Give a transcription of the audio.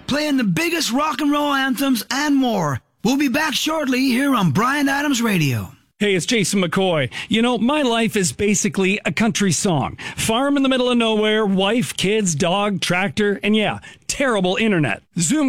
playing the biggest rock and roll anthems and more. We'll be back shortly here on Bryan Adams Radio. Hey, it's Jason McCoy. You know, my life is basically a country song. Farm in the middle of nowhere, wife, kids, dog, tractor, and yeah, terrible internet. Zoom